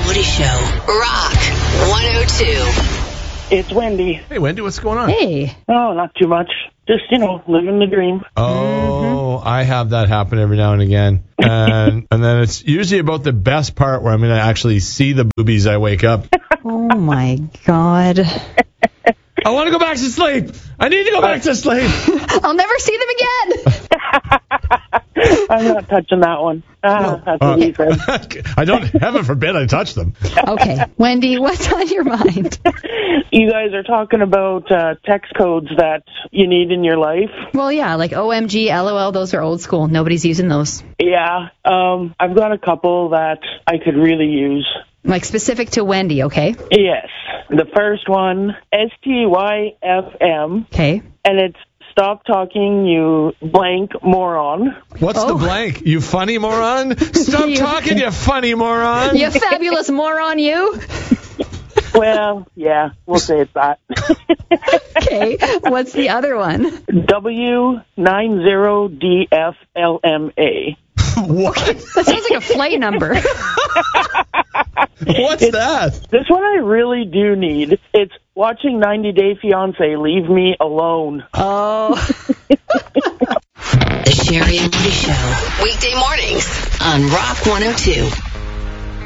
Woody Show. Rock 102. It's Wendy. Hey, Wendy, what's going on? Hey. Oh, not too much. Just, living the dream. Oh, I have that happen every now and again. And then it's usually about the best part where I'm going to actually see the boobies I wake up. Oh, my God. I want to go back to sleep. I need to go back to sleep. I'll never see them again. I'm not touching that one. That's what he said. I don't, heaven forbid I touch them. Okay. Wendy, what's on your mind? You guys are talking about text codes that you need in your life. Well, yeah, like OMG, LOL, those are old school. Nobody's using those. Yeah, I've got a couple that I could really use. Like specific to Wendy, okay? Yes. The first one, STYFM. Okay. And it's stop talking, you blank moron. What's the blank? You funny moron? Stop talking, you funny moron. You fabulous moron, you. Well, yeah, we'll say it's that. Okay. What's the other one? W90DFLMA. What? That sounds like a flight number. What's that? This one I really do need. It's watching 90 Day Fiancé, Leave Me Alone. Oh. The Sherry and Woody Show. Weekday mornings on Rock 102.